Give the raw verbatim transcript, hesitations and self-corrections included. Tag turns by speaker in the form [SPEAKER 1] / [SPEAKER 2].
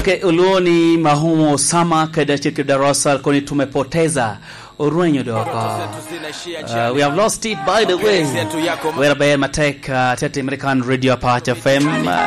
[SPEAKER 1] Okay, uloni mahumo sama kada chiki darasa koni tumepoteza uruenyo dogo. Uh, we have lost it by the way. Where by Mateka Tete American Radio Part F M. Uh,